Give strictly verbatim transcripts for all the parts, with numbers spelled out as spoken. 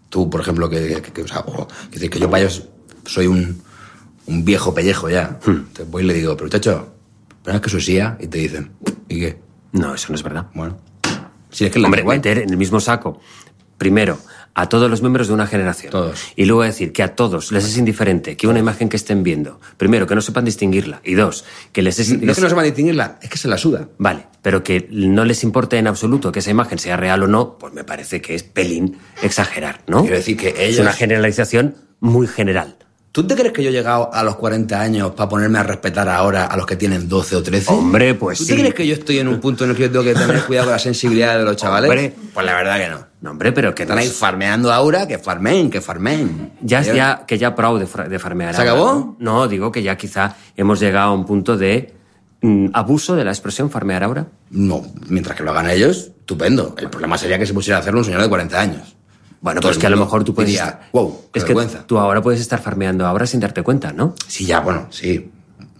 tú, por ejemplo, que, que, que, o sea, o, que, que yo para ellos soy un, un viejo pellejo ya. Hmm. Entonces voy y le digo, pero muchacho, pero es que soy S I A, y te dicen, ¿y qué? No, eso no es verdad. Bueno. Si es que Hombre, meter en el mismo saco, primero, a todos los miembros de una generación. Todos. Y luego decir que a todos les es indiferente que una imagen que estén viendo, primero, que no sepan distinguirla, y dos, que les es... No es que no sepan distinguirla, es que se la suda. Vale, pero que no les importe en absoluto que esa imagen sea real o no, pues me parece que es pelín exagerar, ¿no? Quiero decir que ellos... Es una generalización muy general. ¿Tú te crees que yo he llegado a los cuarenta años para ponerme a respetar ahora a los que tienen doce o trece? Hombre, pues ¿Tú sí. te crees que yo estoy en un punto en el que yo tengo que tener cuidado con la sensibilidad de los chavales? Hombre, pues la verdad que no. No, hombre, pero que están nos... ahí farmeando ahora, que farmen, que farmen. Ya, ya, que ya prou de, de farmear. ¿Se acabó? ¿no? no, digo que ya quizá hemos llegado a un punto de mm, abuso de la expresión farmear ahora. No, mientras que lo hagan ellos, estupendo. El problema sería que se pusiera a hacerlo un señor de cuarenta años. Bueno, pues que a lo mejor tú puedes... diría, estar... wow, qué es vergüenza. que tú ahora puedes estar farmeando ahora sin darte cuenta, ¿no? Sí, ya, bueno, sí.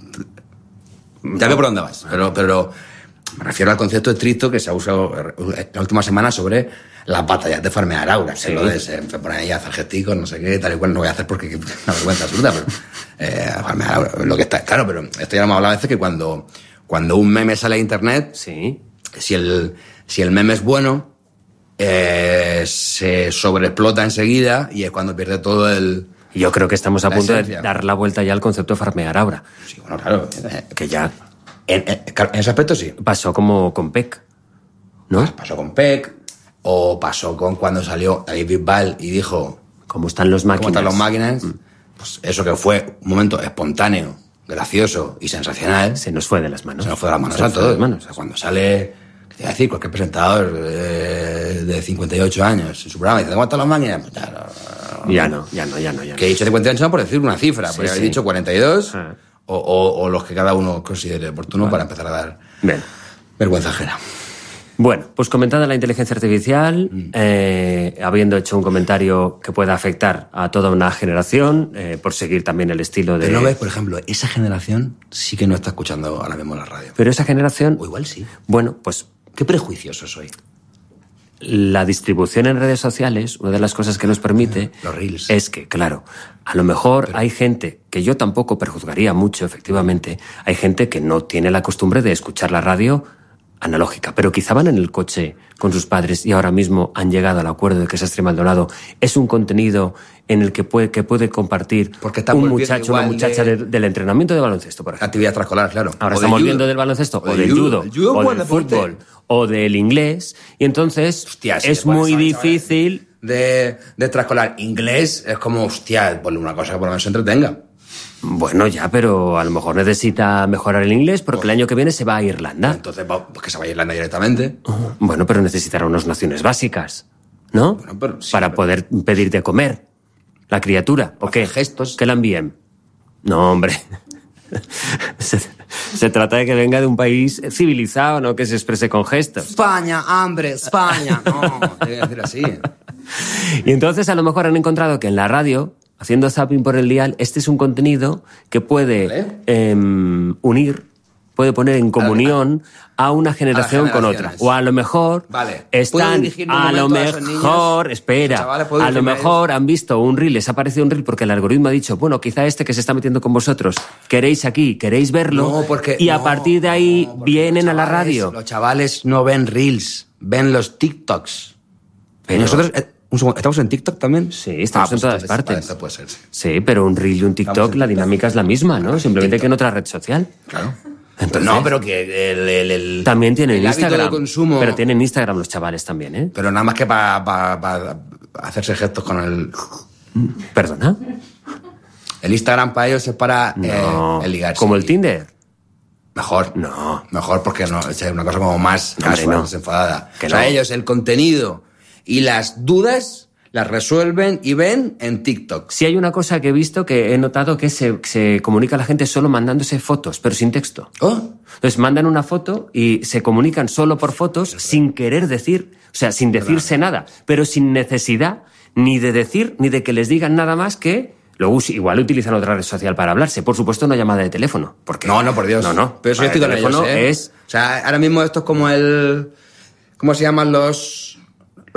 Ya veo por dónde vas. Pero, pero me refiero al concepto estricto que se ha usado en la última semana sobre las batallas de farmear ahora. Sí. Lo de se poner ahí a hacer gesticos, no sé qué, tal y cual. No voy a hacer porque es una vergüenza absoluta, pero eh, farmear ahora, lo que está... Claro, pero esto ya lo hemos hablado a veces, que cuando, cuando un meme sale a internet, sí. si el, si el meme es bueno... Eh, se sobreexplota enseguida y es cuando pierde todo el... Yo creo que estamos a punto esencia. de dar la vuelta ya al concepto de farmear ahora. Sí, bueno, claro. Que ya... En, en, en ese aspecto sí. Pasó como con Peck, ¿no? Pasó con Peck, o pasó con cuando salió David Bisbal y dijo... ¿Cómo están los máquinas? ¿Cómo están los máquinas? Mm. Pues eso que fue un momento espontáneo, gracioso y sensacional... Se nos fue de las manos. Se nos fue de las manos a todos. O sea, cuando sale... Te iba a decir, cualquier presentador eh, de cincuenta y ocho años en su programa dice, ¿cómo están las máquinas? Pues ya no, ya no, ya no, ya no. Ya no. Que he dicho cincuenta y ocho por decir una cifra, sí, podría haber sí. dicho cuarenta y dos ah. o, o, o los que cada uno considere oportuno vale. para empezar a dar Bien. vergüenza ajena. Bueno, pues comentada la inteligencia artificial, mm. eh, habiendo hecho un comentario que pueda afectar a toda una generación, eh, por seguir también el estilo de... Pero no ves, por ejemplo, esa generación sí que no está escuchando ahora mismo la radio. Pero esa generación... O igual sí. Bueno, pues... Qué prejuicioso soy. La distribución en redes sociales, una de las cosas que nos permite... Los reels. Es que, claro, a lo mejor Pero... hay gente, que yo tampoco prejuzgaría mucho, efectivamente, hay gente que no tiene la costumbre de escuchar la radio analógica, pero quizá van en el coche con sus padres y ahora mismo han llegado al acuerdo de que Sastre Maldonado es un contenido en el que puede, que puede compartir un muchacho, una muchacha de... De, del entrenamiento de baloncesto, por ejemplo. Actividad extraescolar, claro. Ahora o estamos viendo del baloncesto, o, o del judo, judo o del fútbol, o del inglés, y entonces hostia, si es muy difícil... De, de extraescolar. Inglés es como, hostia, ponle una cosa que por lo menos se entretenga. Bueno, ya, pero a lo mejor necesita mejorar el inglés porque pues, el año que viene se va a Irlanda. Entonces, pues que se vaya a Irlanda directamente. Uh, bueno, pero necesitará unas nociones básicas, ¿no? Bueno, pero, sí, Para pero... poder pedir de comer la criatura. ¿O qué? Gestos. Que la envíen. No, hombre. se, se trata de que venga de un país civilizado, no que se exprese con gestos. España, hambre, España. No, tiene que decir así. Y entonces a lo mejor han encontrado que en la radio... Haciendo zapping por el dial, este es un contenido que puede ¿Vale? eh, unir, puede poner en comunión a una generación con otra. O a lo mejor vale. están, a lo mejor, a espera, a lo mejor han visto un reel, les ha parecido un reel porque el algoritmo ha dicho, bueno, quizá este que se está metiendo con vosotros, queréis aquí, queréis verlo, no, porque, y a no, partir de ahí no, vienen chavales, a la radio. Los chavales no ven reels, ven los TikToks. Pero nosotros... Eh, Un segundo, ¿estamos en TikTok también? Sí, estamos ah, pues en todas entonces, partes. Vale, puede ser, sí. sí, pero un reel y un TikTok, la dinámica es la misma, ¿no? Simplemente TikTok. Que en otra red social. Claro. Entonces, no, pero que el... el, el también tienen el Instagram. De consumo, pero tienen Instagram los chavales también, ¿eh? Pero nada más que para pa, pa hacerse gestos con el... ¿Perdona? El Instagram para ellos es para no, eh, el ligarse. ¿Como el Tinder? Mejor. No. Mejor porque no, es una cosa como más no, casual, no. desenfadada. Que o sea, no. ellos el contenido y las dudas las resuelven y ven en TikTok. Sí hay una cosa que he visto que he notado que se, se comunica a la gente solo mandándose fotos, pero sin texto. ¿Oh? Entonces mandan una foto y se comunican solo por fotos sin querer decir, o sea, sin decirse claro. nada, pero sin necesidad ni de decir ni de que les digan nada más que... Luego igual utilizan otra red social para hablarse. Por supuesto, una llamada de teléfono. Porque no, no, por Dios. No, no. Pero eso yo estoy con ellos, ¿eh? Es... O sea, ahora mismo esto es como el... ¿Cómo se llaman los... los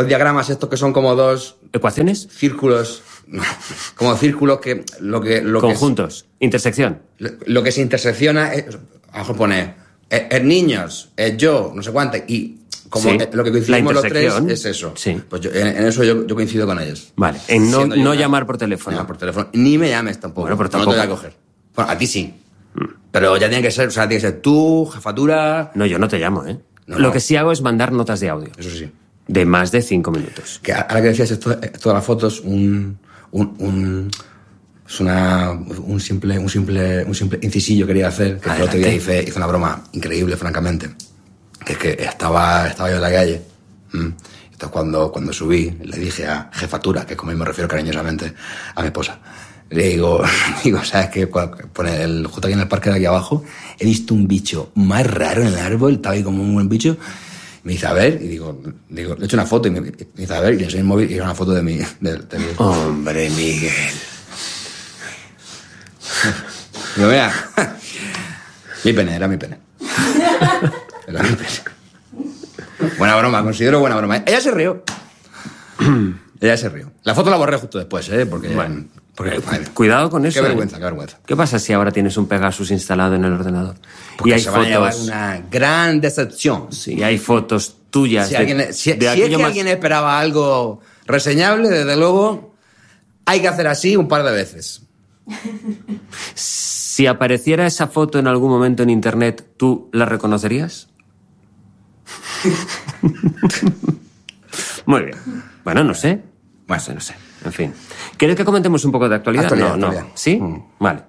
los diagramas estos que son como dos... ¿Ecuaciones? Círculos, no, como círculos que... Lo que lo Conjuntos, que es, intersección. Lo, lo que se intersecciona, es, a lo mejor pone, es, es niños, es yo, no sé cuánto, y como Sí, lo que coincidimos los tres es eso. Sí. Pues yo, en, en eso yo, yo coincido con ellos. Vale, en no, Siendo yo no una- llamar por teléfono. No, por teléfono. Ni me llames tampoco. Bueno, pero No te voy a tampoco. coger. Bueno, a ti sí. Pero ya tiene que ser, o sea, tiene que ser tú, jefatura... No, yo no te llamo, ¿eh? No, Lo no. que sí hago es mandar notas de audio. Eso sí. De más de cinco minutos. Que ahora que decías esto, esto de las fotos, un, un, un, es una, un simple, un simple, un simple incisillo quería hacer, que el otro día hice, hice una broma increíble, francamente, que es que estaba, estaba yo en la calle, ¿m? Entonces cuando, cuando subí, le dije a jefatura, que es como me refiero cariñosamente a mi esposa, le digo, digo, ¿sabes qué? Pone el, justo aquí en el parque de aquí abajo, he visto un bicho más raro en el árbol, estaba ahí como un buen bicho. Me dice, a ver, y digo, digo, le echo una foto y me, me dice, a ver, y le enseño el móvil y era una foto de mi... De, de mi... Hombre, Miguel. Digo, mira, mi pene, era mi pene. Era mi pene. Buena broma, considero buena broma. Ella se rió. Ella se rió. La foto la borré justo después, ¿eh? Porque... Bueno. porque madre, Cuidado con eso. Qué vergüenza, ¿eh? qué vergüenza. ¿Qué pasa si ahora tienes un Pegasus instalado en el ordenador? Porque y hay se van a llevar fotos. una gran decepción. Sí, hay fotos tuyas. Si, de- alguien, si, de si es aquello que más- alguien esperaba algo reseñable, desde luego, hay que hacer así un par de veces. Si apareciera esa foto en algún momento en internet, ¿tú la reconocerías? Muy bien. Bueno, no sé. Bueno, No sé. En fin. ¿Quieres que comentemos un poco de actualidad? Actualidad, no, actualidad. no. ¿Sí? Mm. Vale.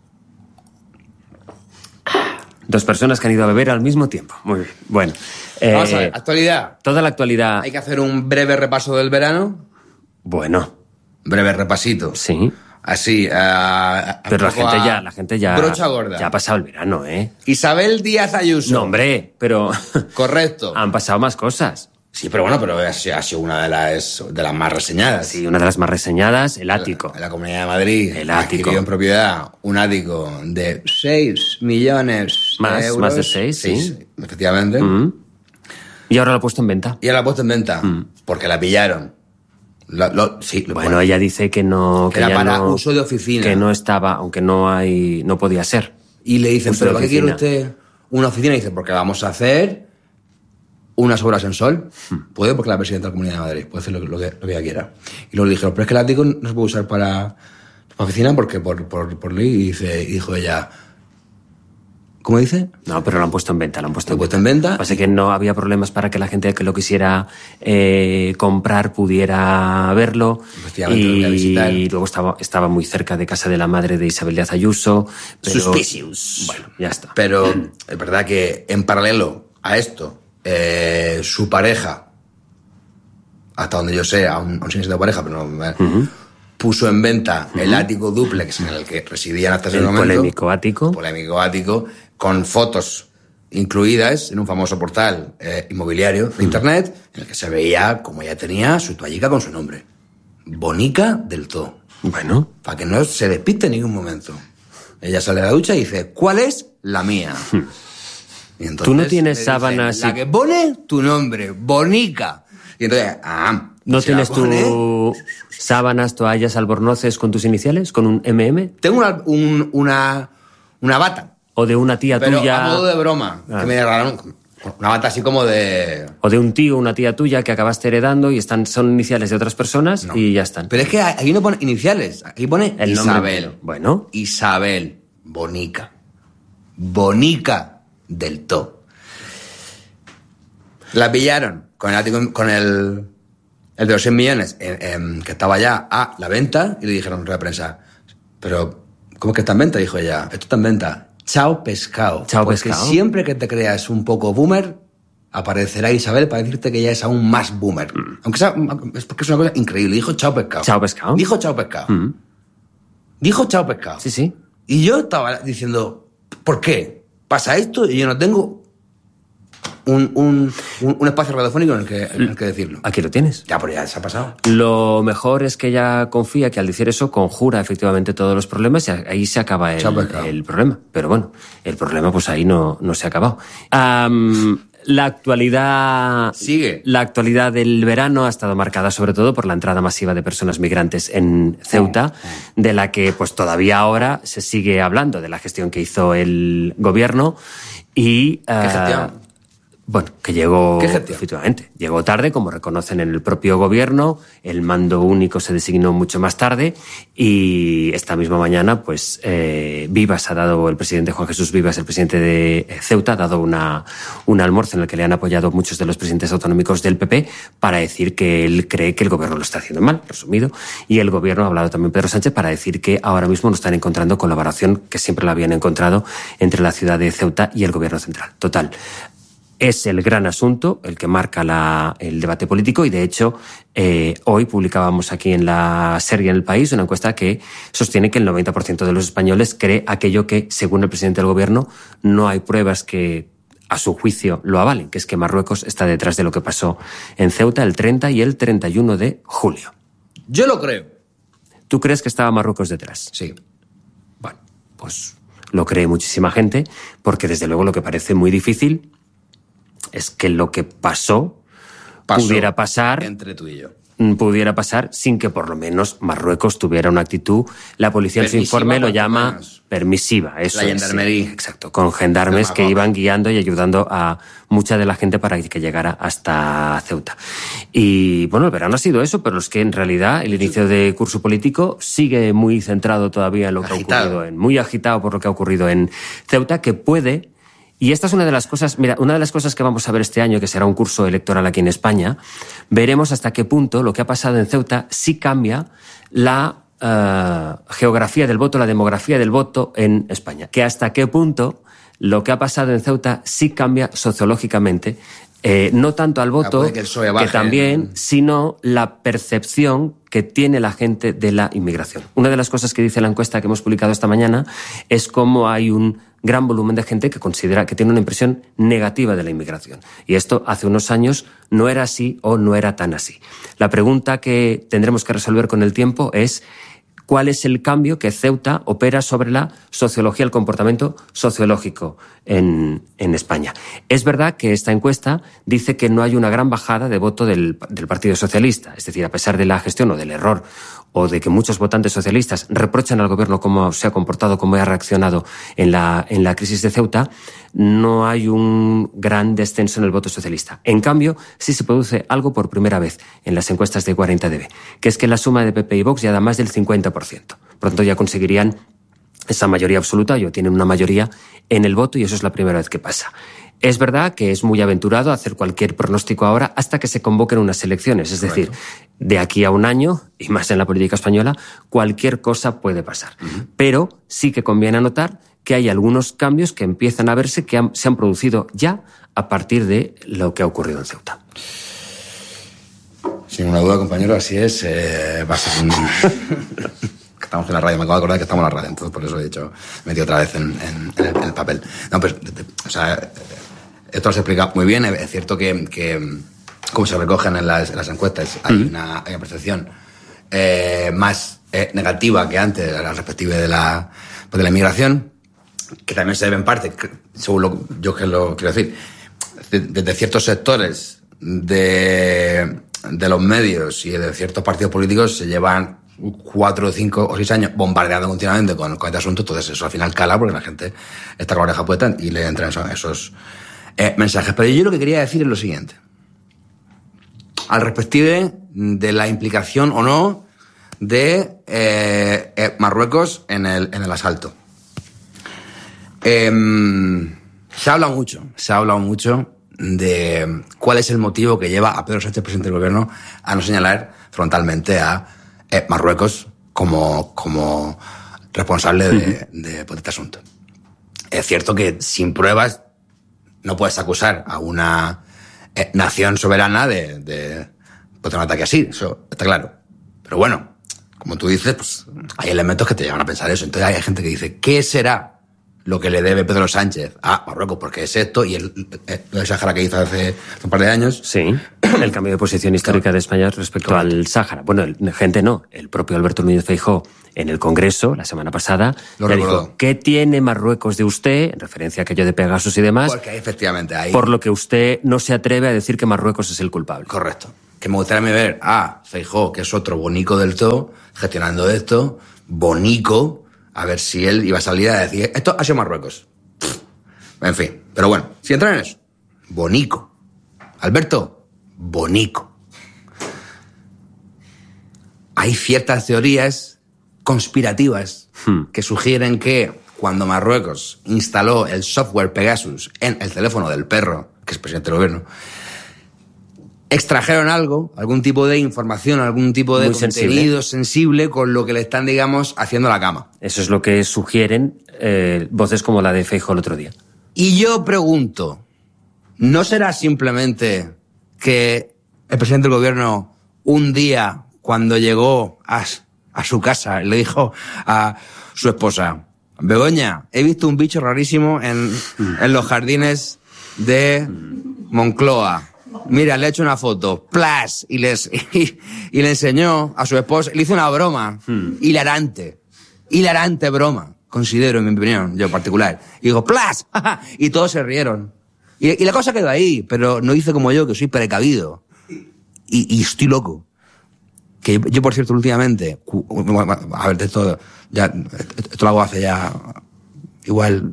Dos personas que han ido a beber al mismo tiempo. Muy bien. Bueno. eh, Vamos a ver, actualidad. Toda la actualidad. Hay que hacer un breve repaso del verano. Bueno, Breve repasito. sí. Así. a- a- Pero la un poco gente a ya, la gente ya. Brocha gorda. Ya ha pasado el verano, ¿eh? Isabel Díaz Ayuso. No, hombre, pero. Correcto. Han pasado más cosas. Sí, pero bueno, pero ha sido, ha sido una de las, de las más reseñadas. Sí, una de las más reseñadas, el ático. En la Comunidad de Madrid. El ha ático. adquirido en propiedad un ático de seis millones Más, de euros. más de seis, sí. Efectivamente. Mm. Y ahora lo ha puesto en venta. Y ahora la ha puesto en venta. Porque la pillaron. Lo- lo- sí, lo- Bueno, ella dice que no. Que Que era ya para no- uso de oficina. Que no estaba, aunque no hay. No podía ser. Y le dicen, Uso ¿pero de para qué quiere oficina. usted una oficina? Y dice, porque vamos a hacer unas obras en sol. Puede, porque la presidenta de la Comunidad de Madrid puede hacer lo, que- lo que, lo que ella quiera. Y luego le dijeron, pero es que el ático no se puede usar para, para oficina porque por, por, por ley. Y, dice, y dijo ella, ¿cómo dice? No, pero lo han puesto en venta, lo han puesto Lo en han puesto venta. en venta. Pasa que no había problemas para que la gente que lo quisiera eh, comprar pudiera verlo. Efectivamente, lo quería visitar. Y luego estaba, estaba muy cerca de casa de la madre de Isabel Díaz Ayuso. Pero, Suspicious. Bueno, ya está. Pero es verdad que en paralelo a esto, eh, su pareja, hasta donde yo sé, aún, aún sigue siendo pareja, pero no, eh, puso en venta el ático dúplex en el que residían hasta ese El momento. polémico ático. Polémico ático, con fotos incluidas en un famoso portal eh, inmobiliario de internet, en el que se veía como ella tenía su toallica con su nombre. Bonica del todo. Bueno, Para que no se despiste en ningún momento. Ella sale de la ducha y dice, ¿cuál es la mía? Y entonces ¿Tú no tienes le dicen, sábanas La y- que pone tu nombre, Bonica. Y entonces, ah, ¿no se la tienes pone. tú sábanas, toallas, albornoces con tus iniciales? ¿Con un M M? Tengo una, un- una, una bata, ¿O de una tía pero tuya? a modo de broma, Ah. que me regalaron. Una bata así como de... ¿O de un tío o una tía tuya que acabaste heredando y están, son iniciales de otras personas No. y ya están? Pero es que aquí no pone iniciales, aquí pone El nombre Isabel. entero. Bueno. Isabel, Bonica. Bonica del todo. La pillaron con el ático, con el, el de los cien millones, en- en- que estaba ya a la venta, y le dijeron en rueda de prensa, pero, ¿cómo es que está en venta? Dijo ella, esto está en venta. Chao pescado. Chao Porque pescado. siempre que te creas un poco boomer, aparecerá Isabel para decirte que ella es aún más boomer. Aunque sea, es porque es una cosa increíble. Dijo chao pescado. Chao pescado. Dijo chao pescado. Mm. Dijo chao pescado. Sí, sí. Y yo estaba diciendo, ¿por qué pasa esto? Y yo no tengo un, un, un, un espacio radiofónico en el, que, en el que decirlo. Aquí lo tienes. Ya, pero ya se ha pasado. Lo mejor es que ella confía que al decir eso conjura efectivamente todos los problemas y ahí se acaba el, Chao, pescado. el problema. Pero bueno, el problema pues ahí no, no se ha acabado. Am, La actualidad sigue. La actualidad del verano ha estado marcada sobre todo por la entrada masiva de personas migrantes en Ceuta, de la que pues todavía ahora se sigue hablando, de la gestión que hizo el gobierno y ¿Qué uh, gestión? Bueno, que llegó, ¿Qué gestión? efectivamente, llegó tarde, como reconocen en el propio gobierno. El mando único se designó mucho más tarde y esta misma mañana, pues, eh, Vivas ha dado, el presidente Juan Jesús Vivas, el presidente de Ceuta, ha dado una, un almuerzo en el que le han apoyado muchos de los presidentes autonómicos del P P para decir que él cree que el gobierno lo está haciendo mal, resumido. Y el gobierno ha hablado también Pedro Sánchez para decir que ahora mismo no están encontrando colaboración, que siempre la habían encontrado entre la ciudad de Ceuta y el gobierno central. Total. Es el gran asunto, el que marca la, el debate político y, de hecho, eh, hoy publicábamos aquí en la serie en El País una encuesta que sostiene que el noventa por ciento de los españoles cree aquello que, según el presidente del gobierno, no hay pruebas que, a su juicio, lo avalen, que es que Marruecos está detrás de lo que pasó en Ceuta el treinta y el treinta y uno de julio. Yo lo creo. ¿Tú crees que estaba Marruecos detrás? Sí. Bueno, pues lo cree muchísima gente, porque desde luego lo que parece muy difícil es que lo que pasó, pasó pudiera pasar entre tú y yo. Pudiera pasar sin que por lo menos Marruecos tuviera una actitud, la policía permisiva, en su informe lo llama permisiva. Eso la gendarmería. Es, exacto, con gendarmes que iban guiando y ayudando a mucha de la gente para que llegara hasta Ceuta. Y bueno, el verano ha sido eso, pero es que en realidad el inicio de curso político sigue muy centrado todavía en lo que agitado. ha ocurrido, en, muy agitado por lo que ha ocurrido en Ceuta, que puede... Y esta es una de las cosas, mira, una de las cosas que vamos a ver este año, que será un curso electoral aquí en España, veremos hasta qué punto lo que ha pasado en Ceuta sí cambia la uh, geografía del voto, la demografía del voto en España. Que hasta qué punto lo que ha pasado en Ceuta sí cambia sociológicamente, eh, no tanto al voto, ah, que, baje, que también, ¿no? sino la percepción que tiene la gente de la inmigración. Una de las cosas que dice la encuesta que hemos publicado esta mañana es cómo hay un gran volumen de gente que considera que tiene una impresión negativa de la inmigración. Y esto hace unos años no era así o no era tan así. La pregunta que tendremos que resolver con el tiempo es cuál es el cambio que Ceuta opera sobre la sociología, el comportamiento sociológico en, en España. Es verdad que esta encuesta dice que no hay una gran bajada de voto del, del Partido Socialista. Es decir, a pesar de la gestión o del error o de que muchos votantes socialistas reprochan al gobierno cómo se ha comportado, cómo ha reaccionado en la, en la crisis de Ceuta, no hay un gran descenso en el voto socialista. En cambio, sí se produce algo por primera vez en las encuestas de cuarenta D B, que es que la suma de P P y Vox ya da más del cincuenta por ciento. Por lo tanto, ya conseguirían esa mayoría absoluta, o tienen una mayoría en el voto, y eso es la primera vez que pasa. Es verdad que es muy aventurado hacer cualquier pronóstico ahora hasta que se convoquen unas elecciones. Es decir, Correcto. de aquí a un año, y más en la política española, cualquier cosa puede pasar. Uh-huh. Pero sí que conviene anotar que hay algunos cambios que empiezan a verse que han, se han producido ya a partir de lo que ha ocurrido en Ceuta. Sin una duda, compañero, así es. Eh, va a ser un... Estamos en la radio, me acabo de acordar que estamos en la radio, entonces por eso he dicho, me metí otra vez en, en, en, el, en el papel. No, pues, o sea, esto lo has explicado muy bien. Es cierto que, que como se recogen en las, en las encuestas, hay, mm. una, hay una percepción eh, más eh, negativa que antes al respecto de la, pues de la inmigración, que también se debe en parte, según lo, yo que lo quiero decir, desde de ciertos sectores de, de los medios y de ciertos partidos políticos se llevan cuatro, cinco o seis años bombardeando continuamente con, con este asunto. Entonces eso al final cala porque la gente está con la oreja puesta y le entran esos, esos eh, mensajes. Pero yo lo que quería decir es lo siguiente. Al respecto de la implicación o no de eh, eh, Marruecos en el, en el asalto. Eh, se ha hablado mucho, se ha hablado mucho de cuál es el motivo que lleva a Pedro Sánchez, presidente del gobierno, a no señalar frontalmente a eh, Marruecos como, como responsable de, de, de este asunto. Es cierto que sin pruebas no puedes acusar a una eh, nación soberana de, de, de un ataque así, eso está claro. Pero bueno, como tú dices, pues hay elementos que te llevan a pensar eso. Entonces hay gente que dice, ¿qué será lo que le debe Pedro Sánchez a Marruecos, porque es esto, y el, el, el Sáhara que hizo hace un par de años. Sí, el cambio de posición histórica claro. de España respecto Correcto. al Sáhara. Bueno, el, gente no, el propio Alberto Núñez Feijóo en el Congreso, la semana pasada, lo le recordó. dijo, ¿qué tiene Marruecos de usted? En referencia a aquello de Pegasus y demás. Porque efectivamente hay... Por lo que usted no se atreve a decir que Marruecos es el culpable. Correcto. Que me gustaría ver a Feijóo, que es otro bonico del todo, gestionando esto, bonico, a ver si él iba a salir a decir, esto ha sido Marruecos. En fin, pero bueno, si entran en eso, bonico. Alberto, bonico. Hay ciertas teorías conspirativas hmm. que sugieren que cuando Marruecos instaló el software Pegasus en el teléfono del perro, que es presidente del gobierno, extrajeron algo, algún tipo de información, algún tipo de Muy contenido sensible. sensible con lo que le están, digamos, haciendo la cama. Eso es lo que sugieren eh, voces como la de Feijóo el otro día. Y yo pregunto, ¿no será simplemente que el presidente del gobierno un día, cuando llegó a, a su casa, le dijo a su esposa, Begoña, he visto un bicho rarísimo en, en los jardines de Moncloa? Mira, le he hecho una foto, ¡plas! Y, les, y, y le enseñó a su esposa, le hizo una broma, hmm. hilarante, hilarante broma, considero, en mi opinión, yo particular. Y digo, ¡plas! Y todos se rieron. Y, y la cosa quedó ahí, pero no hice como yo, que soy precavido. Y, y estoy loco. Que yo, yo, por cierto, últimamente, a ver, esto, ya, esto lo hago hace ya igual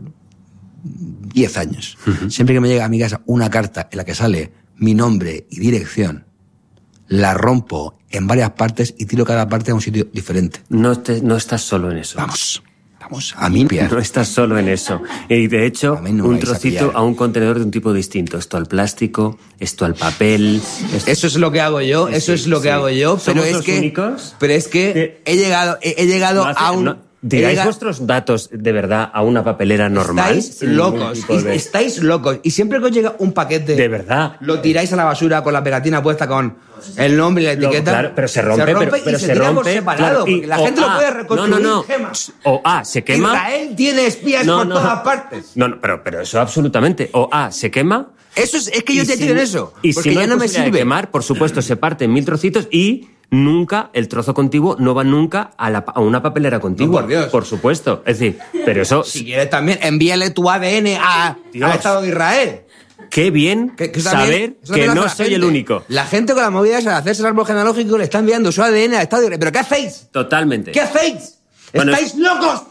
diez años. Uh-huh. Siempre que me llega a mi casa una carta en la que sale mi nombre y dirección, la rompo en varias partes y tiro cada parte a un sitio diferente. No, te, no estás solo en eso. Vamos, vamos, a mí pillar. No estás solo en eso. Y de hecho, no un trocito a, a un contenedor de un tipo distinto. Esto al plástico, esto al papel. Esto... Eso es lo que hago yo, eso sí, es lo que sí. hago yo, pero es que, únicos? pero es que he llegado, he, he llegado no hace, a un... No. ¿Diráis llega... vuestros datos de verdad a una papelera normal? Estáis locos, de... estáis locos. Y siempre que os llega un paquete... De verdad. Lo tiráis a la basura con la pegatina puesta con el nombre y la etiqueta. Lo, claro, pero se rompe, se rompe pero, pero y se, se tira rompe, por separado. Claro, y, la gente A, lo puede reconstruir. No, no, no. Gema. O A, se quema... Israel tiene espías no, por no, todas partes. No, no, pero, pero eso absolutamente. O A, se quema... Eso es, es que yo te si, estoy en eso. Y porque si no ya no me sirve. De quemar, por supuesto, se parte en mil trocitos y... Nunca, el trozo contiguo no va nunca a, la, a una papelera contigua. No, por Dios. Por supuesto. Es decir, pero eso... Si quieres también, envíale tu A D N a, al Estado de Israel. Qué bien que, que saber también, que no soy gente. el único. La gente con la movida esa de hacerse el árbol genealógico le está enviando su A D N al Estado de Israel. ¿Pero qué hacéis? Totalmente. ¿Qué hacéis? Bueno, ¡Estáis locos!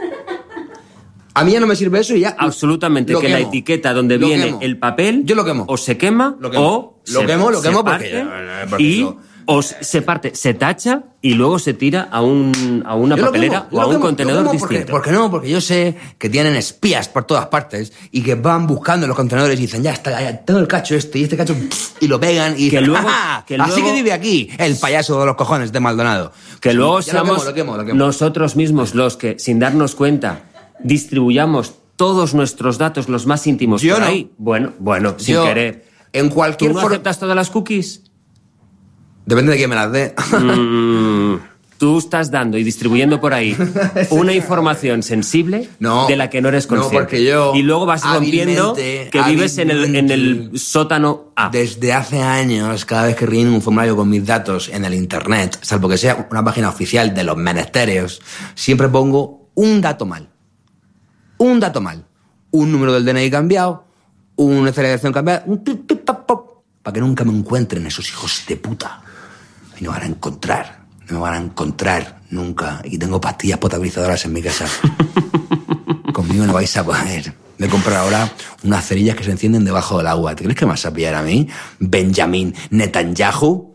A mí ya no me sirve eso y ya... Absolutamente, que quemo. La etiqueta donde lo viene quemo. el papel... Yo lo quemo. O se quema, lo quemo. o... Lo se, quemo, lo quemo porque... porque y... no. O se parte, se tacha y luego se tira a, un, a una yo papelera o a un quemo, contenedor porque, distinto. ¿Por qué no? Porque yo sé que tienen espías por todas partes y que van buscando los contenedores y dicen, ya está, ya tengo el cacho este y este cacho, y lo pegan y que dicen, luego, que luego, así que vive aquí el payaso de los cojones de Maldonado. Que luego ya seamos lo quemo, lo quemo, lo quemo. nosotros mismos los que, sin darnos cuenta, distribuyamos todos nuestros datos, los más íntimos, yo por no. ahí. Bueno, bueno, sin yo, querer. En cualquier ¿Tú no for... aceptas todas las cookies? Depende de quién me las dé. mm, tú estás dando y distribuyendo por ahí una información sensible no, de la que no eres consciente. No, porque yo y luego vas rompiendo que vives en el, en el sótano A. Desde hace años, cada vez que relleno un formulario con mis datos en el internet, salvo que sea una página oficial de los menesteres, siempre pongo un dato mal. Un dato mal. Un número del D N I cambiado, una celebración cambiada, un pip, pip, pop, pop, para que nunca me encuentren esos hijos de puta. Y no van a encontrar, no me van a encontrar nunca. Y tengo pastillas potabilizadoras en mi casa. Conmigo no vais a poder. Me he comprado ahora unas cerillas que se encienden debajo del agua. ¿Te crees que me vas a pillar a mí? Benjamin Netanyahu.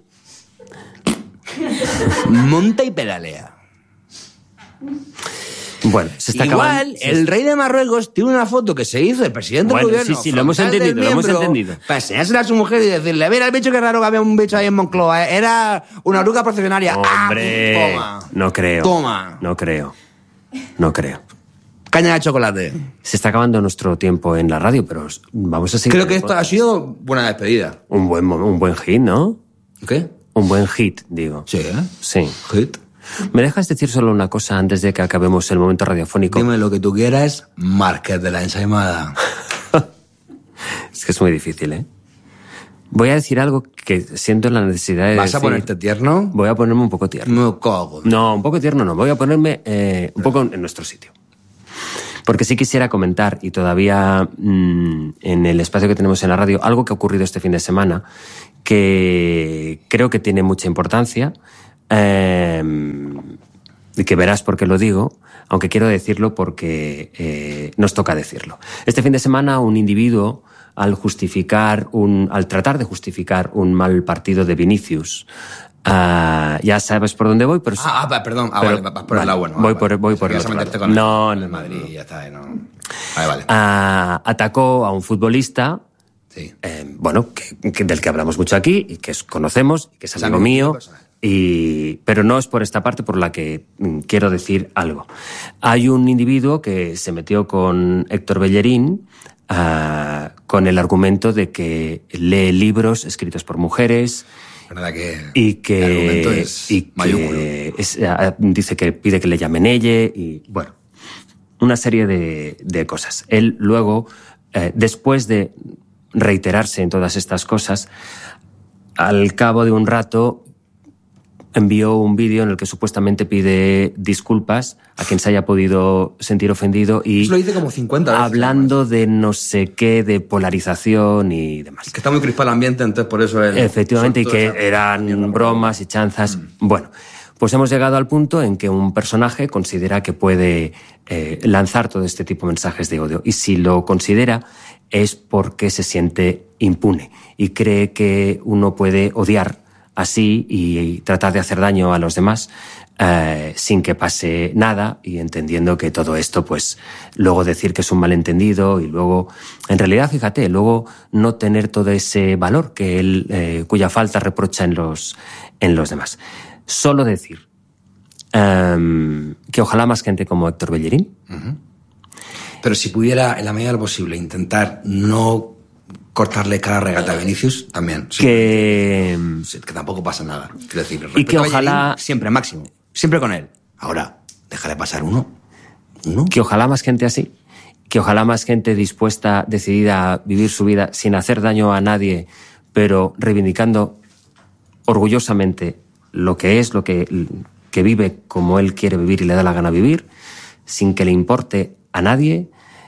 Monta y pedalea. Bueno, se está Igual, acabando. el rey de Marruecos tiene una foto que se hizo el presidente bueno, del gobierno. Sí, sí, lo hemos entendido, lo hemos entendido. Para enseñársela a su mujer y decirle, mira el bicho que raro que había un bicho ahí en Moncloa. Era una oruga procesionaria. Hombre, ah, toma. No creo. Toma. No creo. No creo. Caña de chocolate. Se está acabando nuestro tiempo en la radio, pero vamos a seguir. Creo que esto ha sido buena despedida. Un buen, un buen hit, ¿no? ¿Qué? Un buen hit, digo. Sí, ¿eh? Sí. Hit. ¿Me dejas decir solo una cosa antes de que acabemos el momento radiofónico? Dime lo que tú quieras, Márquez de la ensaimada. Es que es muy difícil, ¿eh? Voy a decir algo que siento la necesidad de ¿Vas decir. a ponerte tierno? Voy a ponerme un poco tierno. Me cago. No, un poco tierno no. Voy a ponerme eh, un poco en nuestro sitio. Porque sí quisiera comentar, y todavía mmm, en el espacio que tenemos en la radio, algo que ha ocurrido este fin de semana, que creo que tiene mucha importancia, eh, y que verás por qué lo digo, aunque quiero decirlo porque eh, nos toca decirlo. Este fin de semana un individuo, al justificar un, al tratar de justificar un mal partido de Vinicius, uh, ya sabes por dónde voy, pero ah, ah perdón, ah, pero, vale, vas por el lado bueno. Voy vale, por, vale. voy por el otro lado. No, no, en Madrid, no, no. Ya está, no. Vale, vale. Uh, atacó a un futbolista, sí. eh, bueno, que, que, del que hablamos mucho aquí y que conocemos, y que es amigo mío. Y, pero no es por esta parte por la que mm, quiero decir algo. Hay un individuo que se metió con Héctor Bellerín uh, con el argumento de que lee libros escritos por mujeres. ¿Verdad que y que, el argumento es y mayúsculo? Que es, uh, dice que pide que le llamen ella y, bueno, una serie de, de cosas. Él luego, eh, después de reiterarse en todas estas cosas, al cabo de un rato envió un vídeo en el que supuestamente pide disculpas a quien se haya podido sentir ofendido y eso lo dice como cincuenta veces, hablando de no sé qué, de polarización y demás. Que está muy crispado el ambiente, entonces por eso... El, Efectivamente, y que eran bromas y chanzas. Mm. Bueno, pues hemos llegado al punto en que un personaje considera que puede eh, lanzar todo este tipo de mensajes de odio. Y si lo considera es porque se siente impune y cree que uno puede odiar así y tratar de hacer daño a los demás eh, sin que pase nada y entendiendo que todo esto, pues, luego decir que es un malentendido y luego, en realidad, fíjate, luego no tener todo ese valor que él, eh, cuya falta reprocha en los, en los demás. Solo decir eh, que ojalá más gente como Héctor Bellerín. Uh-huh. Pero si pudiera, en la medida de lo posible, intentar no cortarle cada regata a Vinicius, también. Que... Sí, que tampoco pasa nada. Quiero decir, y que ojalá... Siempre, máximo. Siempre con él. Ahora, déjale pasar uno. Uno. Que ojalá más gente así. Que ojalá más gente dispuesta, decidida a vivir su vida sin hacer daño a nadie, pero reivindicando orgullosamente lo que es, lo que, que vive como él quiere vivir y le da la gana vivir, sin que le importe a nadie,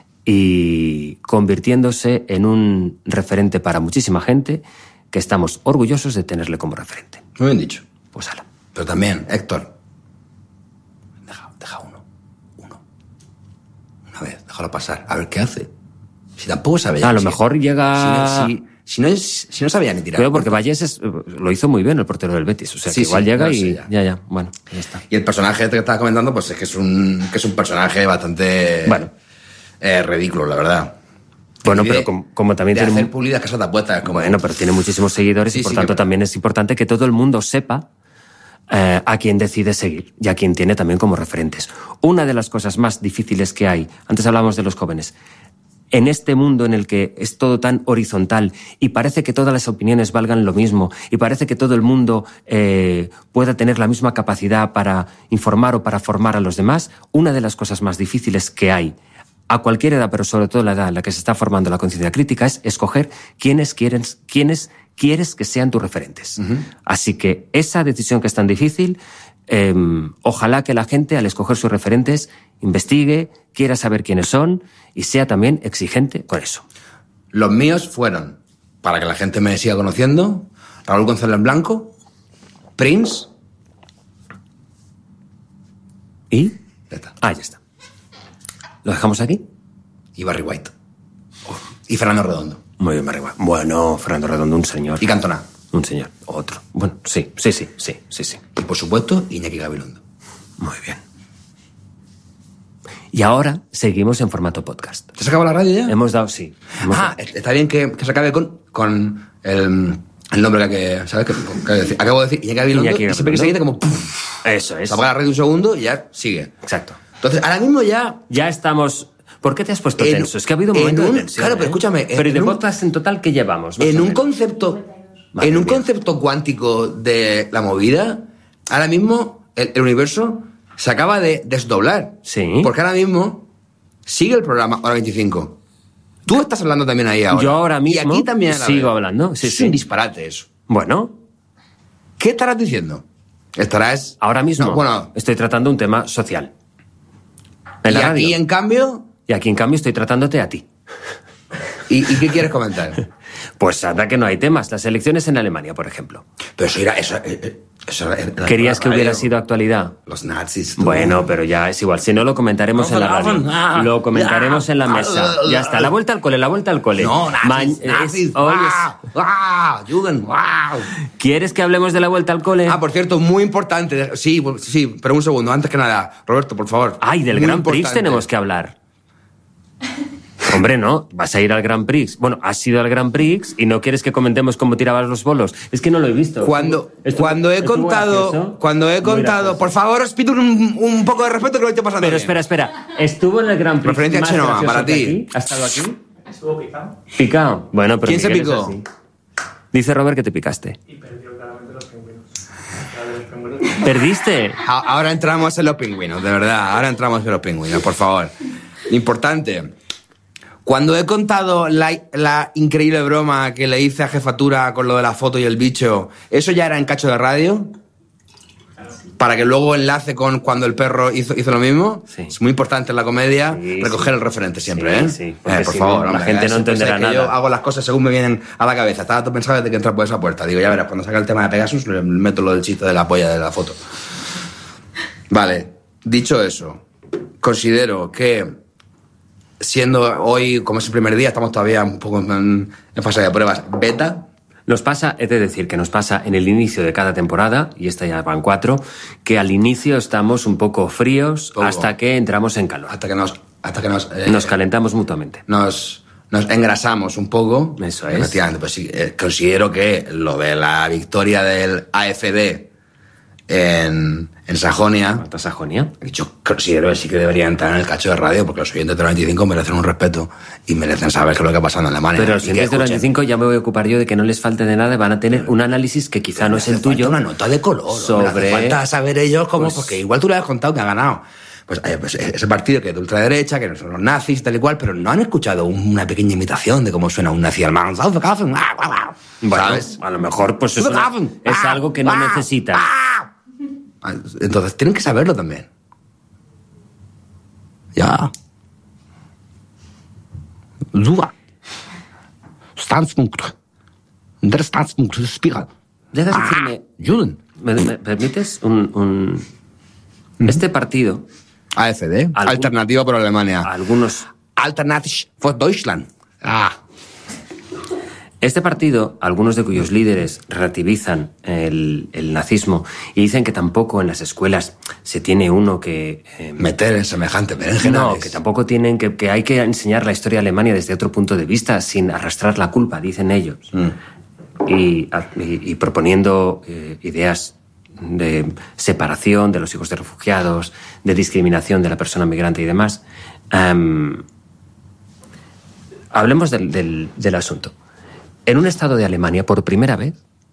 y convirtiéndose en un referente para muchísima gente que estamos orgullosos de tenerle como referente. Muy bien dicho. Pues ala. Pero también, Héctor, deja, deja uno, uno. Una vez, déjalo pasar, a ver qué hace. Si tampoco sabe ya. A lo si, mejor llega... Si no, si, si, no, es, si no sabía ni tirar. Pero porque Vallés es, lo hizo muy bien el portero del Betis. O sea, sí, que igual sí, llega no y... sé, ya. ya, ya, bueno, ya está. Y el personaje que estaba comentando, pues es que es un, que es un personaje bastante... Bueno. Eh, ridículo, la verdad. Bueno, de, pero como, como también de tiene... hacer pulidas casas de apuestas. Como... Bueno, pero tiene muchísimos seguidores sí, y por sí, tanto que... también es importante que todo el mundo sepa eh, a quién decide seguir y a quién tiene también como referentes. Una de las cosas más difíciles que hay, antes hablábamos de los jóvenes, en este mundo en el que es todo tan horizontal y parece que todas las opiniones valgan lo mismo y parece que todo el mundo eh, pueda tener la misma capacidad para informar o para formar a los demás, una de las cosas más difíciles que hay a cualquier edad, pero sobre todo la edad en la que se está formando la conciencia crítica, es escoger quiénes quieres, quiénes quieres que sean tus referentes. Uh-huh. Así que esa decisión que es tan difícil, eh, ojalá que la gente, al escoger sus referentes, investigue, quiera saber quiénes son y sea también exigente con eso. Los míos fueron, para que la gente me siga conociendo, Raúl González Blanco, Prince... ¿Y? Ya está. Ah, ya está. ¿Lo dejamos aquí? Y Barry White. Oh. Y Fernando Redondo. Muy bien, Barry White. Bueno, Fernando Redondo, un señor. Y Cantona. Un señor. Otro. Bueno, sí, sí, sí, sí, sí, sí. Y por supuesto, Iñaki Gabilondo. Muy bien. Y ahora seguimos en formato podcast. ¿Te has acabado la radio ya? Hemos dado, sí. Hemos ah, dado. Está bien que, que se acabe con, con el, el nombre que, ¿sabes? Que, que acabo de decir, Iñaki Gabilondo, Iñaki Gabilondo. Y siempre que se dice como... Puff, eso es. Se apaga la radio un segundo y ya sigue. Exacto. Entonces, ahora mismo ya... Ya estamos... ¿Por qué te has puesto en, tenso? Es que ha habido un momento un, de tensión. Claro, pero ¿eh? escúchame... Pero ¿y de un, podcast en total qué llevamos? En un concepto... Madre en un mía. concepto cuántico de la movida, ahora mismo el, el universo se acaba de desdoblar. Sí. Porque ahora mismo sigue el programa Hora veinticinco. Tú estás hablando también ahí ahora. Yo ahora mismo y aquí también sigo hablando. Sí, es sí. un disparate eso. Bueno. ¿Qué estarás diciendo? Estarás... Ahora mismo No, bueno, estoy tratando un tema social. En y la aquí, radio. en cambio... Y aquí, en cambio, estoy tratándote a ti. ¿Y, y qué quieres comentar? Pues anda que no hay temas. Las elecciones en Alemania, por ejemplo. Pero eso era... Eso, eso, eso era ¿Querías que radio. hubiera sido actualidad? Los nazis... Tú. Bueno, pero ya es igual. Si no, lo comentaremos en la radio. Lo comentaremos en la mesa. Ya está. La vuelta al cole, la vuelta al cole. No, nazis, Ma nazis. Es, hoy es... ¡Wow! ¡Wow! Jugend, ¡wow! ¿Quieres que hablemos de la vuelta al cole? Ah, por cierto, muy importante. Sí, sí, pero un segundo. Antes que nada, Roberto, por favor. Ay, del Muy Grand Prix importante. tenemos que hablar. Hombre, no, vas a ir al Grand Prix. Bueno, has ido al Grand Prix y no quieres que comentemos cómo tirabas los bolos. Es que no lo he visto. Cuando, Estuvo- cuando he estuvo contado, gracioso. cuando he Muy contado, gracioso. por favor, os pido un, un poco de respeto que lo estoy pasando Pero bien. espera, espera. ¿Estuvo en el Grand Prix Referencia a más Chenoa, gracioso para que ti. aquí? ¿Ha estado aquí? Estuvo picado Picado. Bueno, pero ¿Quién se Miguel es picó? así. Dice Robert que te picaste. y perdió claramente los pingüinos. Claro, los pingüinos. ¿Perdiste? A- Ahora entramos en los pingüinos, de verdad. Ahora entramos en los pingüinos, por favor. Importante. Cuando he contado la, la increíble broma que le hice a Jefatura con lo de la foto y el bicho, ¿eso ya era en Cacho de Radio? Para que luego enlace con cuando el perro hizo, hizo lo mismo. Sí. Es muy importante en la comedia Sí, recoger sí. el referente siempre, Sí, ¿eh? sí, porque Eh, por si favor, no, la hombre, gente eh, no siempre entenderá sé que nada. Yo hago las cosas según me vienen a la cabeza. Estaba todo pensado desde que entrar por esa puerta. Digo, ya verás, cuando saca el tema de Pegasus, le meto lo del chiste de la polla de la foto. Vale, dicho eso, considero que siendo hoy, como es el primer día, estamos todavía un poco en, en fase de pruebas beta. Nos pasa, he de decir que nos pasa en el inicio de cada temporada, y esta ya van cuatro, que al inicio estamos un poco fríos Poco. hasta que entramos en calor. Hasta que nos... Hasta que nos, eh, Nos calentamos mutuamente. nos, nos engrasamos un poco. Eso es. Efectivamente, pues sí, eh, considero que lo de la victoria del A F D en, en Sajonia, ¿Cuánta Sajonia? yo considero que sí que debería entrar en el Cacho de Radio, porque los oyentes de la veinticinco merecen un respeto y merecen saber qué es lo que pasa en Alemania. Pero los Y que siguientes de escuchen. veinticinco ya me voy a ocupar yo de que no les falte de nada y van a tener un análisis que quizá no es Me el hace falta tuyo. una nota de color. sobre- Sobre... Me hace falta saber ellos cómo, Pues- porque igual tú le has contado que ha ganado. Pues, eh, pues ese partido que es de ultraderecha, que son los nazis, tal y cual, pero no han escuchado una pequeña imitación de cómo suena un nazi alemán. Bueno, ¿Sabes? a lo mejor pues es, una- es algo que no necesitan. Entonces tienen que saberlo también. Ja. Super. Standpunkt. Der Standpunkt ist Spiegel. ¿Dejas decirme, Juden. ¿me, me permites un, un- este partido, A F D. Algún- Alternativa por Alemania. algunos, Alternative for Deutschland. Ah. este partido, algunos de cuyos líderes relativizan el, el nazismo y dicen que tampoco en las escuelas se tiene uno que eh, Meter en semejante berenjenales. no, que tampoco tienen que, que hay que enseñar la historia de Alemania desde otro punto de vista sin arrastrar la culpa, dicen ellos. Mm. Y, y- y proponiendo eh, ideas de separación de los hijos de refugiados, de discriminación de la persona migrante y demás. Em, hablemos del, del- del asunto. En un estado de Alemania, por primera vez,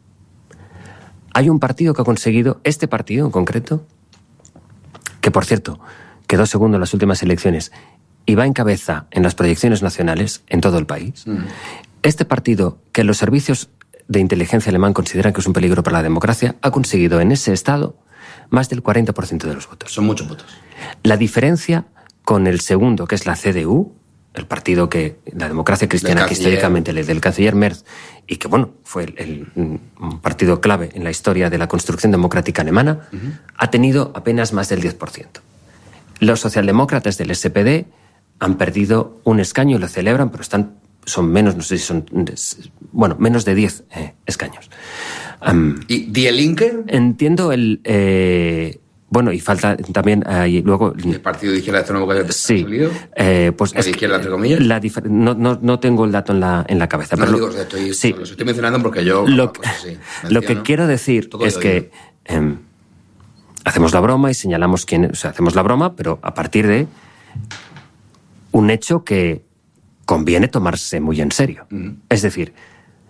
hay un partido que ha conseguido, este partido en concreto, que por cierto quedó segundo en las últimas elecciones y va en cabeza en las proyecciones nacionales en todo el país. Mm. Este partido, que los servicios de inteligencia alemán consideran que es un peligro para la democracia, ha conseguido en ese estado más del cuarenta por ciento de los votos. Son muchos votos. La diferencia con el segundo, que es la C D U, el partido que, la democracia cristiana, que históricamente le del canciller Merz, y que, bueno, fue el, el, un partido clave en la historia de la construcción democrática alemana, uh-huh. ha tenido apenas más del diez por ciento. Los socialdemócratas del S P D han perdido un escaño y lo celebran, pero están, son menos, no sé si son, bueno, menos de diez eh, escaños. Um, ¿Y Die Linke? Entiendo el... Eh, Bueno, y falta también ahí luego... ¿El partido de izquierda extremo que sí, ha salido? Eh, pues ¿O de izquierda, entre comillas? La difer- no, no, no tengo el dato en la, en la cabeza. No, pero digo, lo, estoy, sí, los estoy mencionando porque yo... Lo, pues así, lo que quiero decir es que eh, hacemos la broma y señalamos quién... O sea, hacemos la broma, pero a partir de un hecho que conviene tomarse muy en serio. Uh-huh. Es decir,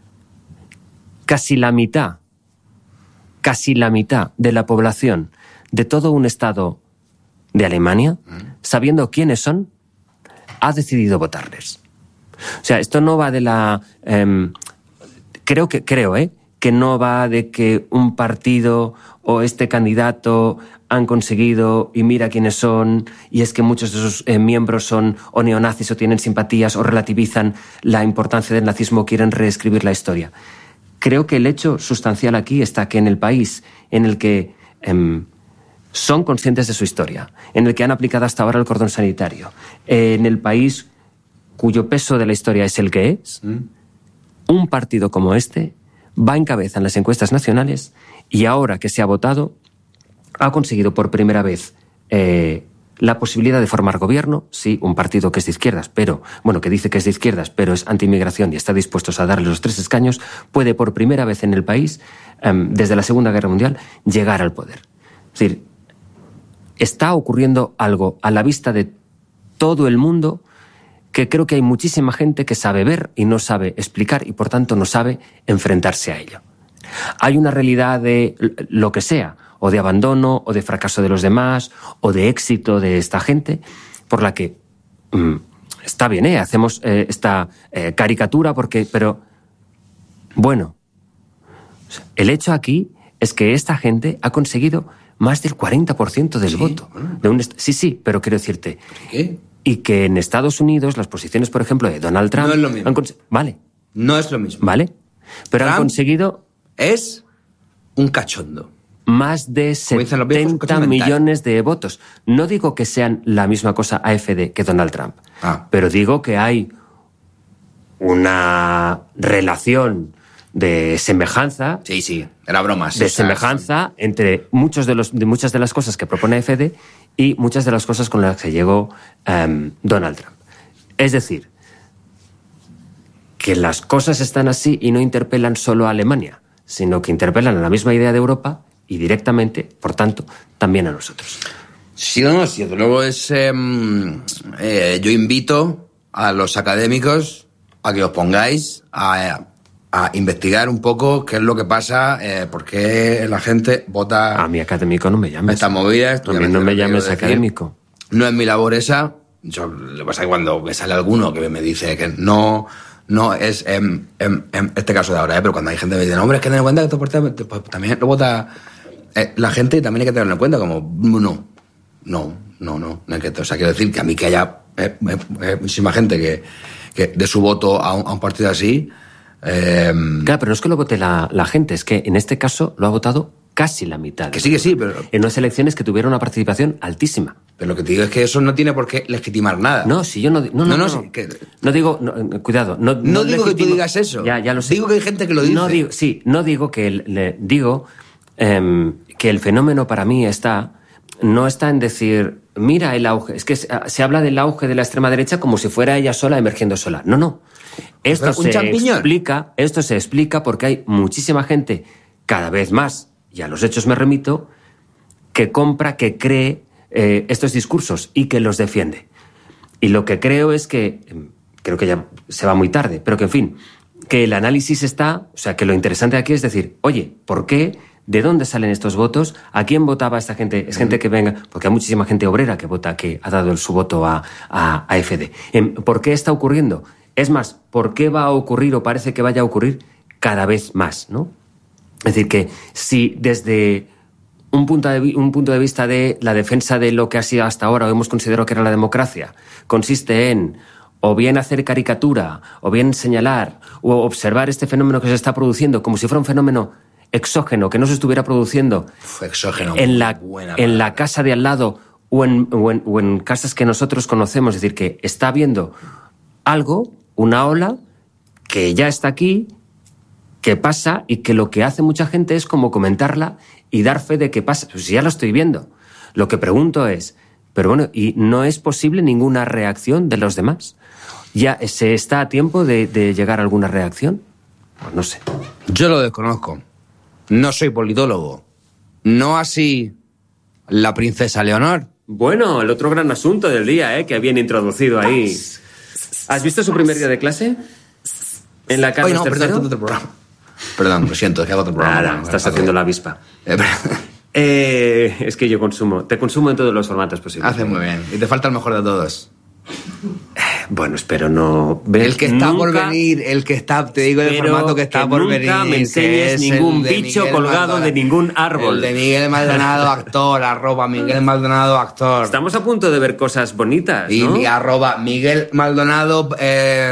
casi la mitad, casi la mitad de la población de todo un Estado de Alemania, sabiendo quiénes son, ha decidido votarles. O sea, esto no va de la... Eh, creo que, creo, ¿eh? que no va de que un partido o este candidato han conseguido y mira quiénes son, y es que muchos de sus eh, miembros son o neonazis o tienen simpatías o relativizan la importancia del nazismo o quieren reescribir la historia. Creo que el hecho sustancial aquí está que en el país en el que eh, son conscientes de su historia, en el que han aplicado hasta ahora el cordón sanitario, eh, en el país cuyo peso de la historia es el que es, ¿Mm? un partido como este va en cabeza en las encuestas nacionales y ahora que se ha votado ha conseguido por primera vez eh, la posibilidad de formar gobierno. Sí, un partido que es de izquierdas, pero, bueno, que dice que es de izquierdas, pero es anti-inmigración y está dispuesto a darle los tres escaños, puede por primera vez en el país, eh, desde la Segunda Guerra Mundial, llegar al poder. Es decir, está ocurriendo algo a la vista de todo el mundo que creo que hay muchísima gente que sabe ver y no sabe explicar y por tanto no sabe enfrentarse a ello. Hay una realidad de lo que sea, o de abandono, o de fracaso de los demás, o de éxito de esta gente, por la que mmm, está bien, ¿eh? Hacemos eh, esta eh, caricatura porque, pero bueno, el hecho aquí es que esta gente ha conseguido más del cuarenta por ciento del ¿Sí? voto. De un est- sí, sí, pero quiero decirte... ¿Qué? Y que en Estados Unidos las posiciones, por ejemplo, de Donald Trump... No es lo mismo. Han cons- vale. No es lo mismo. Vale. Pero Trump han conseguido es un cachondo. más de Como dicen los viejos, setenta coche mental. millones de votos. No digo que sean la misma cosa A F D que Donald Trump, Ah. pero digo que hay una relación de semejanza, Sí, sí, era broma. sí, de o sea, semejanza entre muchos de los, de muchas de las cosas que propone A F D y muchas de las cosas con las que llegó um, Donald Trump. Es decir, que las cosas están así y no interpelan solo a Alemania, sino que interpelan a la misma idea de Europa y directamente, por tanto, también a nosotros. Sí, no, no, sí, desde luego es... Eh, eh, yo invito a los académicos a que os pongáis a, a investigar un poco qué es lo que pasa, eh, por qué la gente vota... A mí académico no me llames. Estas movidas... A mí no me llames académico. No es mi labor esa. Yo, lo que pasa es que cuando me sale alguno que me dice que no... No es en, en, en este caso de ahora, ¿eh? Pero cuando hay gente que me dice, no, hombre, es que ten en cuenta que esto por ti, pues, también lo vota eh, la gente y también hay que tenerlo en cuenta, como, no, no, no, no, no hay que, o sea, quiero decir que a mí que haya eh, eh, eh, muchísima gente que, que dé su voto a un, a un partido así... Eh, Claro, pero no es que lo vote la, la gente, es que en este caso lo ha votado casi la mitad. que sí, que sí, pero, En unas elecciones que tuvieron una participación altísima. pero lo que te digo es que eso no tiene por qué legitimar nada. No, si yo no... No, no, No, no, no, sí, no. que- No digo... no, eh, cuidado. No, No digo que tú legitimo- digas eso. Ya, ya lo sé. Digo que hay gente que lo dice. No digo, sí, no digo que... el- le, digo em, que el fenómeno para mí está... No está en decir, mira el auge. Es que se, se habla del auge de la extrema derecha como si fuera ella sola emergiendo sola. No, no. Esto ¿Un se champiñón? explica, esto se explica porque hay muchísima gente, cada vez más, y a los hechos me remito, que compra, que cree eh, estos discursos y que los defiende. Y lo que creo es que, creo que ya se va muy tarde, pero que en fin, que el análisis está, o sea, que lo interesante aquí es decir, oye, ¿por qué? ¿De dónde salen estos votos? ¿A quién votaba esta gente? Es gente que venga, porque hay muchísima gente obrera que vota, que ha dado su voto a, a, a F D. ¿Por qué está ocurriendo? Es más, ¿por qué va a ocurrir o parece que vaya a ocurrir cada vez más, ¿no? Es decir, que si desde un punto de, un punto de vista de la defensa de lo que ha sido hasta ahora o hemos considerado que era la democracia, consiste en o bien hacer caricatura, o bien señalar, o observar este fenómeno que se está produciendo como si fuera un fenómeno exógeno, que no se estuviera produciendo Uf, exógeno. en la, buena en la palabra. casa de al lado o en, o, en, o en casas que nosotros conocemos. Es decir, que está habiendo algo, una ola, que ya está aquí, que pasa y que lo que hace mucha gente es como comentarla y dar fe de que pasa. Pues ya lo estoy viendo. Lo que pregunto es, pero bueno, ¿y no es posible ninguna reacción de los demás? ¿Ya se está a tiempo de, de llegar a alguna reacción? Pues no sé. Yo lo desconozco. No soy politólogo. No así la princesa Leonor. Bueno, el otro gran asunto del día, ¿eh? Que habían introducido ahí. ¿Has visto su primer día de clase? ¿En la Oye, Carlos no, perdón, tercero? esto es otro programa. Perdón, lo siento, es que hago otro programa. Nada, Bueno, estás bueno, haciendo ok. la avispa. Eh, pero- Eh, es que yo consumo, te consumo en todos los formatos posibles. Haces muy bien. Y te falta el mejor de todos. Bueno, espero no... ¿ves? El que está Nunca, por venir, el que está, te digo el formato que está que por nunca venir. me enseñes ningún bicho Miguel colgado Maldonado, de ningún árbol. El de Miguel Maldonado, actor, arroba Miguel Maldonado, actor. Estamos a punto de ver cosas bonitas, Y, ¿no? y arroba Miguel Maldonado eh,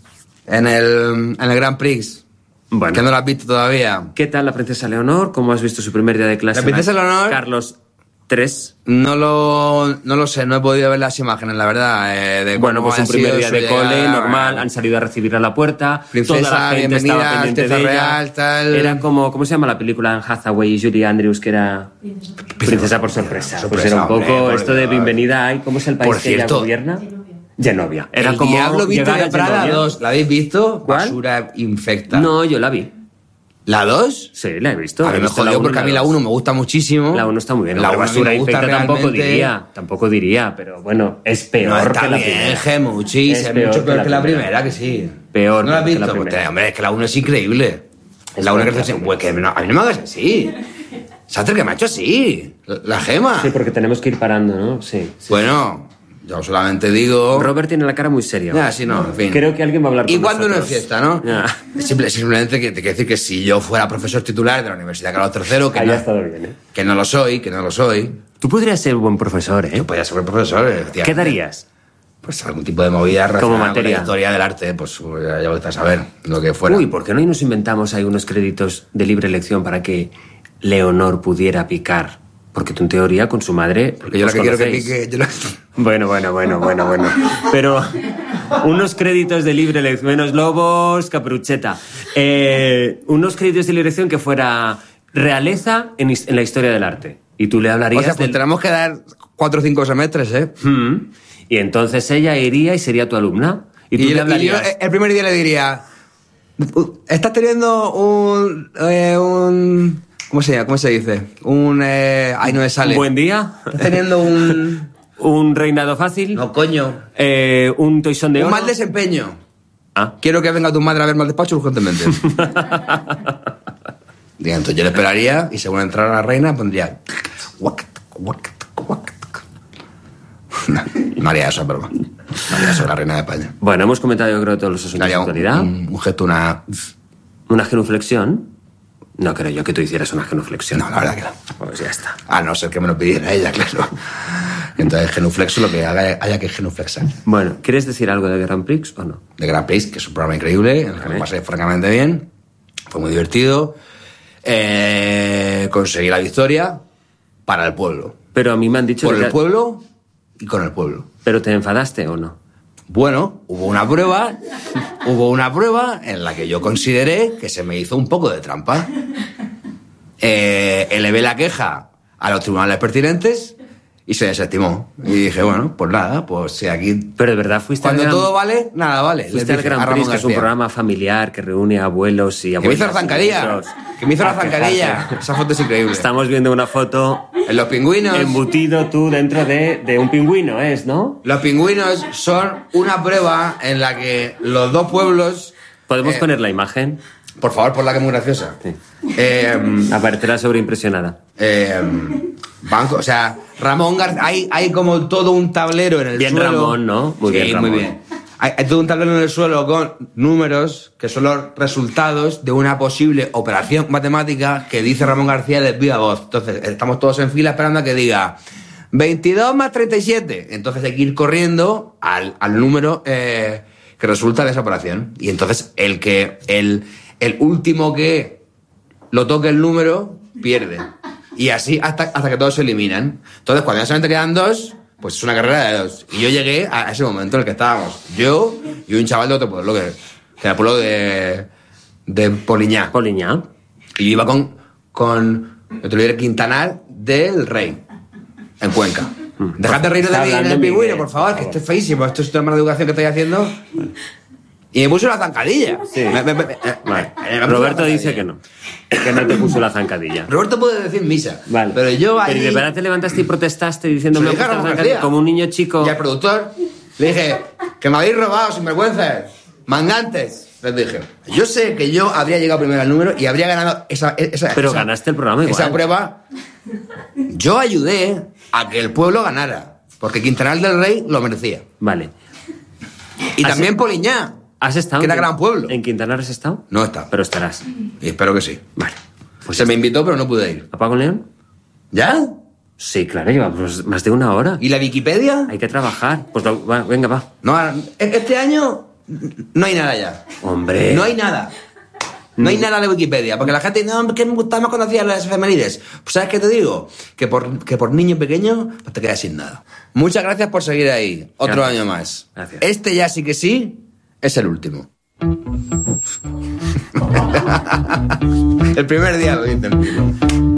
en, el, en el Grand Prix. Bueno. Que no lo has visto todavía. ¿Qué tal la princesa Leonor? ¿Cómo has visto su primer día de clase? La princesa Leonor... Carlos tres. No lo, no lo sé, no he podido ver las imágenes, la verdad. Eh, de Bueno, cómo pues un ha primer sido día su de llegada. cole, normal, han salido a recibirla a la puerta, Princesa, toda la gente bienvenida, estaba pendiente Alteza de ella. Real, tal. Era como, ¿cómo se llama la película en Hathaway y Julie Andrews, que era Princesa por sorpresa? Sorpresa, Pues era un poco hombre, por esto de Dios. bienvenida ay, ¿cómo es el país Por que ella cierto, gobierna? Genovia. Era El como Diablo Viste llegar de a Prada Genovia. dos, ¿la habéis visto? ¿Cuál? Basura infecta. No, yo la vi. ¿La dos? Sí, la he visto. A mí He me visto la jodió uno y porque a mí la dos. uno me gusta muchísimo. La uno está muy bien. La La uno a mí basura me gusta infecta tampoco realmente. diría. Tampoco diría, pero bueno, es peor No, está que la bien, primera. Gemuchis, Es es peor mucho que peor la que la primera. primera, que sí. Peor ¿No la has que la visto? primera. Pues, hombre, es que la uno es increíble. Es la uno peor que que la hace pues, que no, a mí no me hagas así. Sater, que me ha hecho así. La, la gema. Sí, porque tenemos que ir parando, ¿no? Sí. sí. Bueno, yo solamente digo... Robert tiene la cara muy seria. Ya, sí, no, en fin. Creo que alguien va a hablar con ¿Y cuándo no es nosotros. fiesta, no? Ya. Simple- simplemente que te quiero decir que si yo fuera profesor titular de la Universidad Carlos tercero, que, Ahí no, ha estado bien, ¿eh? que no lo soy, que no lo soy, Tú podrías ser buen profesor, ¿eh? yo podría ser profesor. efectivamente. ¿Qué darías? Pues algún tipo de movida relacionada con materia? la historia del arte, pues ya, ya vuelta a saber lo que fuera. Uy, ¿por qué no nos inventamos ahí unos créditos de libre elección para que Leonor pudiera picar? Porque tú en teoría con su madre... Porque yo lo os que quiero que conocéis. pique... Yo lo- Bueno, bueno, bueno, bueno, bueno. Pero unos créditos de libre elección, menos Lobos, Caprucheta. Eh, unos créditos de libre elección que fuera realeza en, his- en la historia del arte. Y tú le hablarías O sea, pues del... tenemos que dar cuatro o cinco semestres, ¿eh? Mm. Y entonces ella iría y sería tu alumna. Y tú Y, le yo- y yo hablarías... eh, el primer día le diría... Estás teniendo un... eh, un ¿Cómo se llama? ¿Cómo se dice? Un... Eh, ay, no me sale. ¿Un buen día? Estás teniendo un... ¿Un reinado fácil? No, coño. Eh, ¿Un toisón de Un oro? mal desempeño. Ah. Quiero que venga tu madre a verme al despacho urgentemente. Diga, entonces yo le esperaría y según entrara la reina pondría... No haría eso, pero no haría eso, la reina de España. Bueno, hemos comentado yo creo todos los asuntos de Haría un, actualidad. un, un gesto, una... ¿Una genuflexión? No creo yo que tú hicieras una genuflexión. No, la verdad que no. Pues ya está. A no ser que me lo pidiera ella, claro. Entonces genuflexo lo que haga, haya que genuflexar. Bueno, ¿quieres decir algo de Grand Prix o no? De Grand Prix, que es un programa increíble, en el que Vale. lo pasé francamente bien. Fue muy divertido. Eh, conseguí la victoria para el pueblo. Pero a mí me han dicho Por que... el pueblo y con el pueblo. ¿Pero te enfadaste o no? Bueno, hubo una prueba, hubo una prueba en la que yo consideré que se me hizo un poco de trampa. Eh, elevé la queja a los tribunales pertinentes y se desestimó. Y dije, bueno, pues nada, pues si aquí... Pero de verdad fuiste Cuando al Gran... todo vale, nada vale. Les Fuiste al dije a Grand Ramón Prix, que es un García. programa familiar que reúne a abuelos y Que me abuelas. hizo la y zancadilla. nietos. Que me hizo la A zancadilla. quejarse. Esa foto es increíble. Estamos viendo una foto En los pingüinos... embutido tú dentro de, de un pingüino, ¿es, no? Los pingüinos son una prueba en la que los dos pueblos... ¿Podemos Eh, poner la imagen? Por favor, ponla que es muy graciosa. Sí. Eh, Aparecerá sobreimpresionada. eh, banco, o sea, Ramón García... Hay, hay como todo un tablero en el Bien suelo... Ramón, ¿no? Muy Sí, bien, Ramón. muy bien. Hay, hay todo un tablero en el suelo con números que son los resultados de una posible operación matemática que dice Ramón García de viva voz. Entonces, estamos todos en fila esperando a que diga veintidós más treinta y siete. Entonces hay que ir corriendo al, al número eh, que resulta de esa operación. Y entonces el que el, el último que lo toque el número pierde. Y así hasta, hasta que todos se eliminan. Entonces, cuando ya solamente quedan dos, pues es una carrera de dos. Y yo llegué a ese momento en el que estábamos. Yo y un chaval de otro pueblo, que, que era el pueblo de, de Poliñá. Poliñá. Y yo iba con, con yo te lo diré, Quintanar del Rey, en Cuenca. Dejad de reíros de Está mí en hablando el pingüino, Miguel, por favor, por que favor. esto es feísimo. Esto es una mala educación que estáis haciendo. Y me puso una zancadilla. Sí. Me- me- me- me- Vale. me puso Roberto una dice zancadilla. que no. Que no te puso la zancadilla. Roberto puede decir misa. Vale. Pero yo ahí... Pero de verdad te levantaste y protestaste diciendo Se lo me dije a gusta la Ramón zancadilla, García. como un niño chico. Y al productor le dije, que me habéis robado, sinvergüenzas, mangantes. Les dije, yo sé que yo habría llegado primero al número y habría ganado esa... esa Pero esa, ganaste el programa igual. Esa prueba. Yo ayudé a que el pueblo ganara, porque Quintanar del Rey lo merecía. Vale. Y ¿Has también est- Poliñá, ¿Has estado? que era en- gran pueblo. ¿En Quintanar has estado? No está. Pero estarás. Y espero que sí. Vale. Pues Se me invitó, pero no pude ir. ¿Apago el León? ¿Ya? Sí, claro, llevamos más de una hora. ¿Y la Wikipedia? Hay que trabajar. Pues lo- va, venga, va. No, este año no hay nada ya. Hombre. No hay nada. No hay nada de Wikipedia, porque la gente, no, que me gustaba más cuando hacía las efemérides. Pues ¿sabes qué te digo? Que por, que por niño pequeño pues te quedas sin nada. Muchas gracias por seguir ahí. Otro Gracias. año más. Gracias. Este ya sí que sí es el último. El primer día lo dicen.